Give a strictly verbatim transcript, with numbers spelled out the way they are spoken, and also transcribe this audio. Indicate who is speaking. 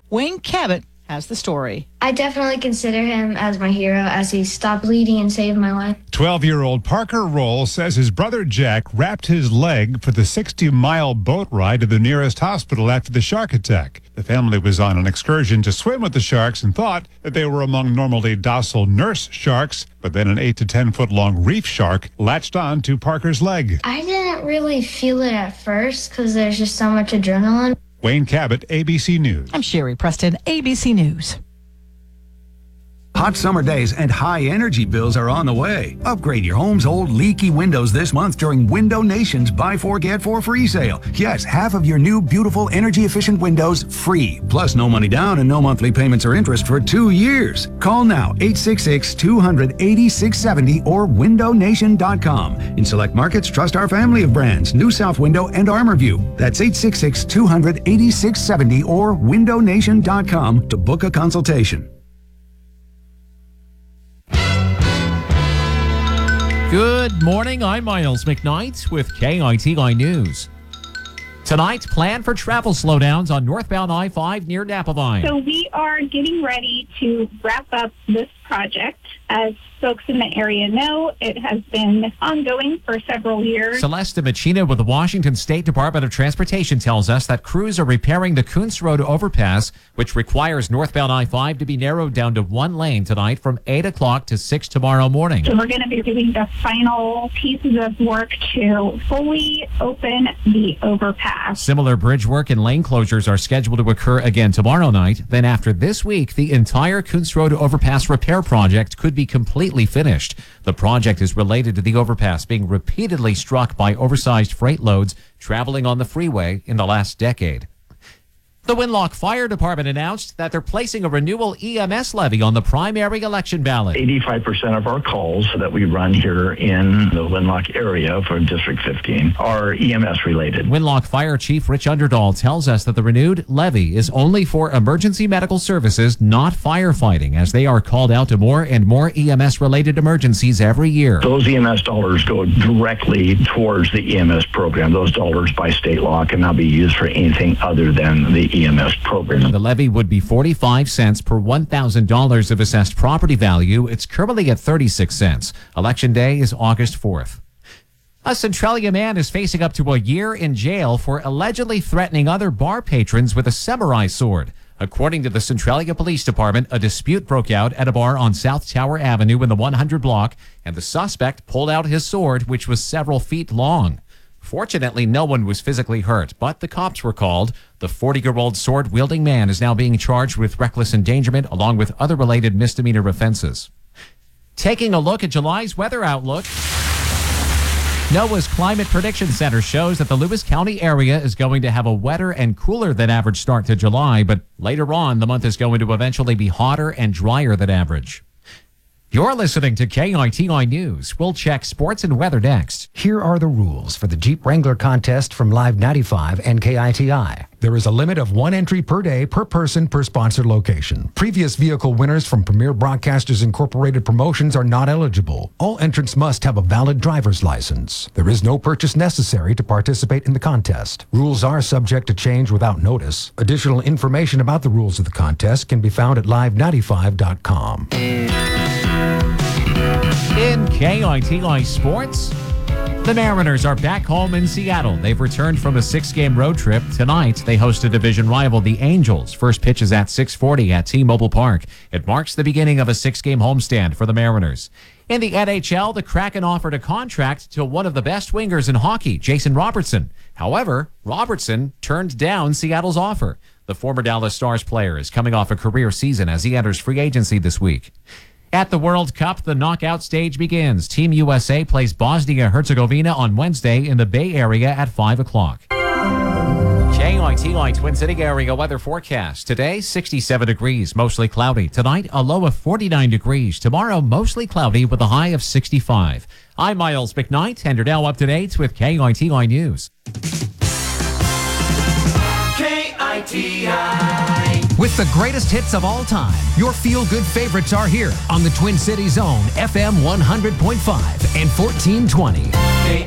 Speaker 1: Wayne Cabot has the story.
Speaker 2: I definitely consider him as my hero as he stopped bleeding and saved my life.
Speaker 3: twelve-year-old Parker Roll says his brother Jack wrapped his leg for the sixty-mile boat ride to the nearest hospital after the shark attack. The family was on an excursion to swim with the sharks and thought that they were among normally docile nurse sharks, but then an eight to ten foot long reef shark latched on to Parker's leg.
Speaker 2: I didn't really feel it at first because there's just so much adrenaline.
Speaker 3: Wayne Cabot, A B C News.
Speaker 1: I'm Sherry Preston, A B C News.
Speaker 4: Hot summer days and high energy bills are on the way. Upgrade your home's old leaky windows this month during Window Nation's Buy Four Get Four free sale. Yes, half of your new beautiful energy efficient windows free. Plus no money down and no monthly payments or interest for two years. Call now eight six six, two hundred, eighty-six seventy or window nation dot com. In select markets, trust our family of brands, New South Window and ArmorView. That's eight six six, two hundred, eighty-six seventy or window nation dot com to book a consultation.
Speaker 5: Good morning, I'm Miles McKnight with K I T I News. Tonight, plan for travel slowdowns on northbound I five near Napa Vine.
Speaker 6: So we are getting ready to wrap up this project. As folks in the area know, it has been ongoing for several years.
Speaker 5: Celeste Machina with the Washington State Department of Transportation tells us that crews are repairing the Kuntz Road overpass, which requires northbound I five to be narrowed down to one lane tonight from eight o'clock to six tomorrow morning.
Speaker 6: So we're going to be doing the final pieces of work to fully open the overpass.
Speaker 5: Similar bridge work and lane closures are scheduled to occur again tomorrow night. Then after this week, the entire Kuntz Road overpass repair project could be completely finished. The project is related to the overpass being repeatedly struck by oversized freight loads traveling on the freeway in the last decade. The Winlock Fire Department announced that they're placing a renewal E M S levy on the primary election ballot.
Speaker 7: eighty-five percent of our calls that we run here in the Winlock area for District fifteen are E M S related.
Speaker 5: Winlock Fire Chief Rich Underdahl tells us that the renewed levy is only for emergency medical services, not firefighting, as they are called out to more and more E M S related emergencies every year.
Speaker 7: Those E M S dollars go directly towards the E M S program. Those dollars by state law cannot be used for anything other than the E M S program.
Speaker 5: The levy would be forty-five cents per one thousand dollars of assessed property value. It's currently at thirty-six cents. Election day is August fourth. A Centralia man is facing up to a year in jail for allegedly threatening other bar patrons with a samurai sword. According to the Centralia Police Department, a dispute broke out at a bar on South Tower Avenue in the one hundred block, and the suspect pulled out his sword, which was several feet long. Fortunately, no one was physically hurt, but the cops were called. The forty-year-old sword-wielding man is now being charged with reckless endangerment along with other related misdemeanor offenses. Taking a look at July's weather outlook, NOAA's Climate Prediction Center shows that the Lewis County area is going to have a wetter and cooler than average start to July, but later on, the month is going to eventually be hotter and drier than average. You're listening to K I T I News. We'll check sports and weather next.
Speaker 8: Here are the rules for the Jeep Wrangler contest from Live ninety-five and K I T I. There is a limit of one entry per day per person per sponsored location. Previous vehicle winners from Premier Broadcasters Incorporated promotions are not eligible. All entrants must have a valid driver's license. There is no purchase necessary to participate in the contest. Rules are subject to change without notice. Additional information about the rules of the contest can be found at live ninety-five dot com.
Speaker 5: In K I T I Sports, the Mariners are back home in Seattle. They've returned from a six-game road trip. Tonight, they host a division rival, the Angels. First pitch is at six forty at T-Mobile Park. It marks the beginning of a six-game homestand for the Mariners. In the N H L, the Kraken offered a contract to one of the best wingers in hockey, Jason Robertson. However, Robertson turned down Seattle's offer. The former Dallas Stars player is coming off a career season as he enters free agency this week. At the World Cup, the knockout stage begins. Team U S A plays Bosnia-Herzegovina on Wednesday in the Bay Area at five o'clock. K I T I Twin City area weather forecast. Today, sixty-seven degrees, mostly cloudy. Tonight, a low of forty-nine degrees. Tomorrow, mostly cloudy with a high of sixty-five. I'm Miles McKnight, and you're now up to date with K I T I News.
Speaker 9: K I T I.
Speaker 8: With the greatest hits of all time, your feel-good favorites are here on the Twin Cities Zone, F M one hundred point five and fourteen twenty.